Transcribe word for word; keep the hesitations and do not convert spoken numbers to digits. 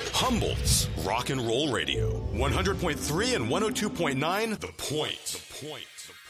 Humboldt's Rock and Roll Radio, one hundred point three and one oh two point nine The Point. The Point. The Point.